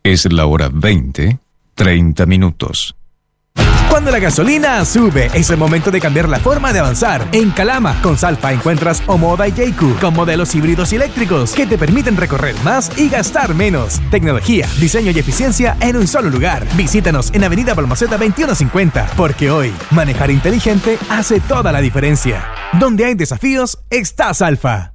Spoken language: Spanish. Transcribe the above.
Es la hora 20:30. Cuando la gasolina sube, es el momento de cambiar la forma de avanzar. En Calama, con Salfa encuentras Omoda y Jayco, con modelos híbridos y eléctricos que te permiten recorrer más y gastar menos. Tecnología, diseño y eficiencia en un solo lugar. Visítanos en Avenida Balmaceda 2150, porque hoy, manejar inteligente hace toda la diferencia. Donde hay desafíos, está Salfa.